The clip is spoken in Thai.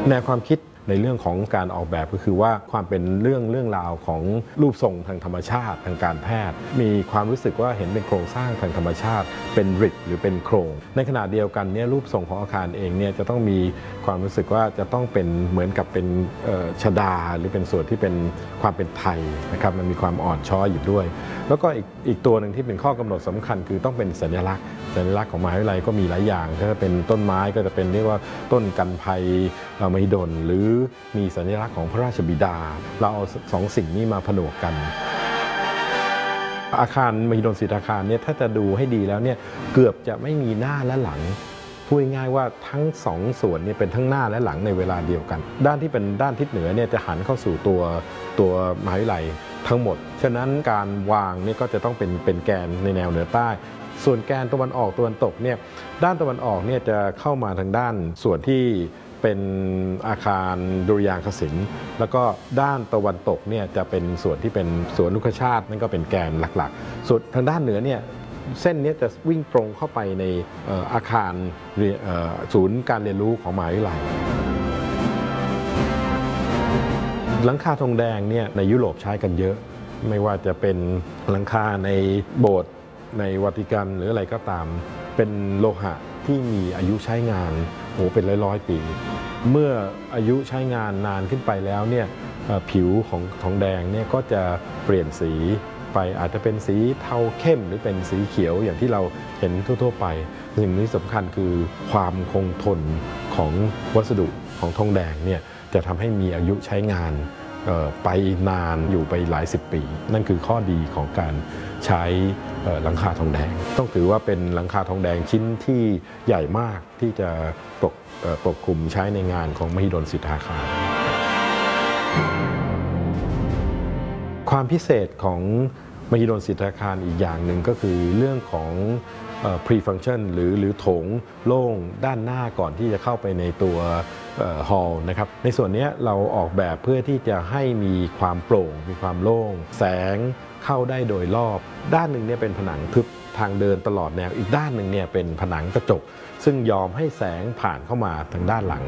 แนวความคิดในเรื่องของการออกแบบก็คือว่าความเป็นเรื่องราวของรูปทรงทางธรรมชาติทางการแพทย์มีความรู้สึกว่าเห็นเป็นโครงสร้างทางธรรมชาติเป็นริบหรือเป็นโครงในขณะเดียวกันเนี่ยรูปทรงของอาคารเองเนี่ยจะต้องมีความรู้สึกว่าจะต้องเป็นเหมือนกับเป็นชดาหรือเป็นส่วนที่เป็นความเป็นไทยนะครับมันมีความอ่อนช้อยอยู่ด้วยแล้วก็อีกตัวหนึ่งที่เป็นข้อกำหนดสำคัญคือต้องเป็นสัญลักษณ์ของมหาวิทยาลัยก็มีหลายอย่างถ้าเป็นต้นไม้ก็จะเป็นเรียกว่าต้นกันภัยมหิดลหรือมีสัญลักษณ์ของพระราชบิดาเราเอาสองสิ่งนี้มาผนวกกันอาคารมหิดลศิริอาคารเนี่ยถ้าจะดูให้ดีแล้วเนี่ยเกือบจะไม่มีหน้าและหลังพูดง่ายๆว่าทั้งสองส่วนเนี่ยเป็นทั้งหน้าและหลังในเวลาเดียวกันด้านที่เป็นด้านทิศเหนือเนี่ยจะหันเข้าสู่ตัวมหาวิทยาลัยทั้งหมดฉะนั้นการวางเนี่ยก็จะต้องเป็นแกนในแนวเหนือใต้ส่วนแกนตะวันออกตะวันตกเนี่ยด้านตะวันออกเนี่ยจะเข้ามาทางด้านส่วนที่เป็นอาคารดุริยางคศิลป์แล้วก็ด้านตะวันตกเนี่ยจะเป็นส่วนที่เป็นสวนลูกชาตินั่นก็เป็นแกนหลักๆส่วนทางด้านเหนือเนี่ยเส้นนี้จะวิ่งตรงเข้าไปในอาคารศูนย์การเรียนรู้ของมหาวิทยาลัยหลังคาทองแดงเนี่ยในยุโรปใช้กันเยอะไม่ว่าจะเป็นหลังคาในโบสถ์ในวาติกันหรืออะไรก็ตามเป็นโลหะที่มีอายุใช้งานเป็นร้อยปีเมื่ออายุใช้งานนานขึ้นไปแล้วเนี่ยผิวของทองแดงเนี่ยก็จะเปลี่ยนสีไปอาจจะเป็นสีเทาเข้มหรือเป็นสีเขียวอย่างที่เราเห็นทั่วๆไปสิ่งนี้สำคัญคือความคงทนของวัสดุของทองแดงเนี่ยจะทำให้มีอายุใช้งานไปนานอยู่ไปหลายสิบปีนั่นคือข้อดีของการใช้หลังคาทองแดงต้องถือว่าเป็นหลังคาทองแดงชิ้นที่ใหญ่มากที่จะปกคลุมใช้ในงานของมหิดลศิริอาคารความพิเศษของมหิดลศิริอาคารอีกอย่างหนึ่งก็คือเรื่องของ pre-function หรือโถงโล่งด้านหน้าก่อนที่จะเข้าไปในตัวฮอลล์นะครับในส่วนนี้เราออกแบบเพื่อที่จะให้มีความโปร่งมีความโล่งแสงเข้าได้โดยรอบด้านหนึ่งเนี่ยเป็นผนังทึบทางเดินตลอดแนวอีกด้านหนึ่งเนี่ยเป็นผนังกระจกซึ่งยอมให้แสงผ่านเข้ามาทางด้านหลัง